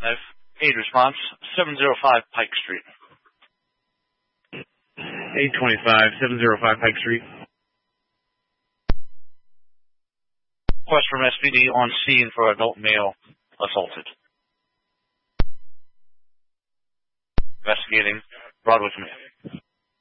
Aid response, 705 Pike Street. 825, 705 Pike Street. Request from SPD on scene for adult male assaulted. Investigating Broadway Command.